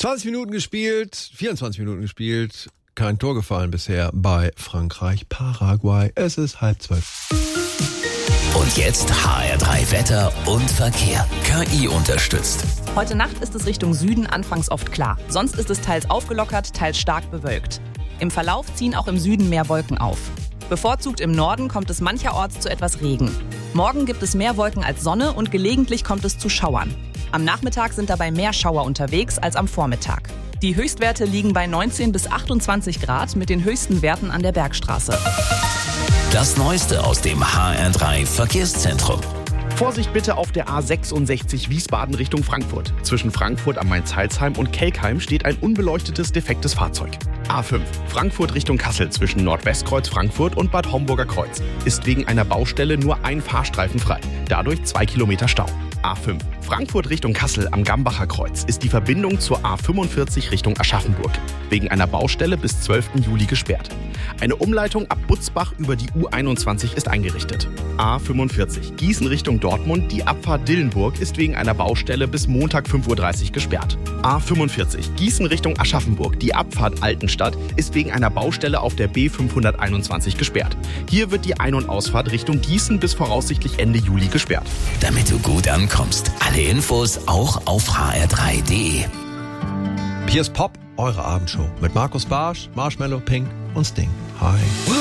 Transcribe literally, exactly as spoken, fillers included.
zwanzig Minuten gespielt, vierundzwanzig Minuten gespielt, kein Tor gefallen bisher bei Frankreich-Paraguay. Es ist halb zwölf. Und jetzt H R drei Wetter und Verkehr. K I unterstützt. Heute Nacht ist es Richtung Süden anfangs oft klar. Sonst ist es teils aufgelockert, teils stark bewölkt. Im Verlauf ziehen auch im Süden mehr Wolken auf. Bevorzugt im Norden kommt es mancherorts zu etwas Regen. Morgen gibt es mehr Wolken als Sonne und gelegentlich kommt es zu Schauern. Am Nachmittag sind dabei mehr Schauer unterwegs als am Vormittag. Die Höchstwerte liegen bei neunzehn bis achtundzwanzig Grad mit den höchsten Werten an der Bergstraße. Das Neueste aus dem H R drei Verkehrszentrum. Vorsicht bitte auf der A sechsundsechzig Wiesbaden Richtung Frankfurt. Zwischen Frankfurt am Main-Zeilsheim und Kelkheim steht ein unbeleuchtetes, defektes Fahrzeug. A fünf Frankfurt Richtung Kassel zwischen Nordwestkreuz Frankfurt und Bad Homburger Kreuz ist wegen einer Baustelle nur ein Fahrstreifen frei. Dadurch zwei Kilometer Stau. A fünf Frankfurt Richtung Kassel am Gambacher Kreuz ist die Verbindung zur A fünfundvierzig Richtung Aschaffenburg wegen einer Baustelle bis zwölften Juli gesperrt. Eine Umleitung ab Butzbach über die U einundzwanzig ist eingerichtet. A fünfundvierzig Gießen Richtung Dortmund, die Abfahrt Dillenburg ist wegen einer Baustelle bis Montag fünf Uhr dreißig gesperrt. A fünfundvierzig Gießen Richtung Aschaffenburg, die Abfahrt Altenstadt ist wegen einer Baustelle auf der B fünfhunderteinundzwanzig gesperrt. Hier wird die Ein- und Ausfahrt Richtung Gießen bis voraussichtlich Ende Juli gesperrt. Damit du gut ankommst. Alle Infos auch auf h r drei punkt d e. Hier ist Pop, eure Abendshow mit Markus Barsch, Marshmallow, Pink und Sting. Hi.